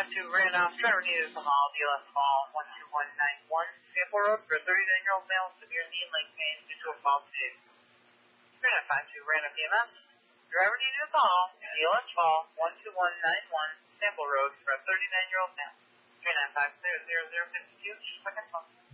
952 Randolph, driver needed from all DLS call 12191, Sample Road for a 39-year-old male, severe knee and leg pain due to a fall today. 952 Randolph EMS, driver needed call DLS call 12191, Sample Road for a 39-year-old male. 950 0052, second phone.